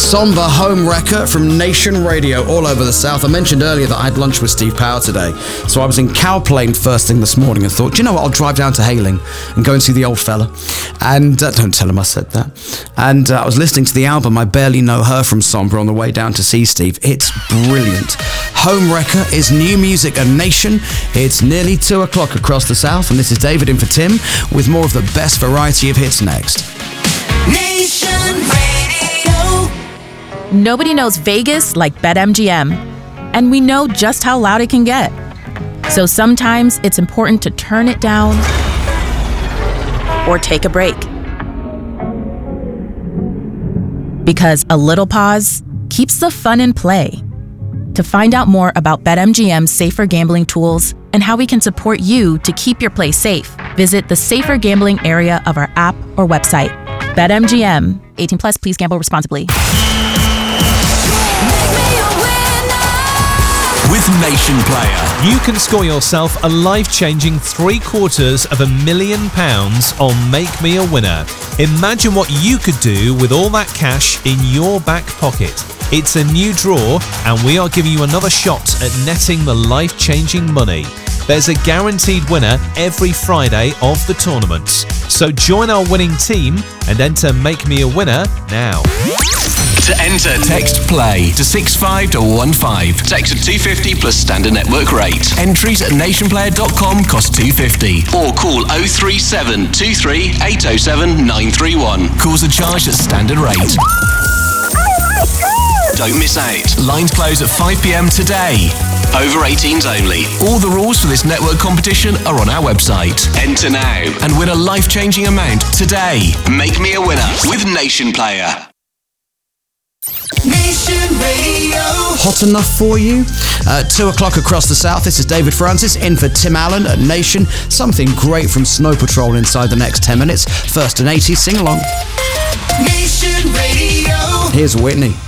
Somber Home Wrecker from Nation Radio all over the South. I mentioned earlier that I had lunch with Steve Power today. So I was in Cowplain first thing this morning and thought, do you know what, I'll drive down to Hayling and go and see the old fella. And don't tell him I said that. And I was listening to the album I Barely Know Her from Somber on the way down to see Steve. It's brilliant. Home Wrecker is new music and Nation. It's nearly 2 o'clock across the South, and this is David in for Tim with more of the best variety of hits next. Nation Radio. Nobody knows Vegas like BetMGM, and we know just how loud it can get. So sometimes it's important to turn it down or take a break. Because a little pause keeps the fun in play. To find out more about BetMGM's safer gambling tools and how we can support you to keep your play safe, visit the safer gambling area of our app or website. BetMGM. 18 plus, please gamble responsibly. With Nation Player, you can score yourself a life-changing £750,000 on Make Me a Winner. Imagine what you could do with all that cash in your back pocket. It's a new draw, and we are giving you another shot at netting the life-changing money. There's a guaranteed winner every Friday of the tournament. So join our winning team and enter Make Me a Winner now. To enter, text PLAY to 65215. Text at 250 plus standard network rate. Entries at nationplayer.com cost $2.50. Or call 037 23 807 931. Calls are charged at standard rate. Don't miss out. Lines close at 5 p.m. today. Over 18s only. All the rules for this network competition are on our website. Enter now and win a life-changing amount today. Make Me a Winner with Nation Player. Nation Radio. Hot enough for you? 2 o'clock across the South. This is David Francis in for Tim Allen at Nation. Something great from Snow Patrol inside the next 10 minutes. First an 80s sing-along. Nation Radio. Here's Whitney.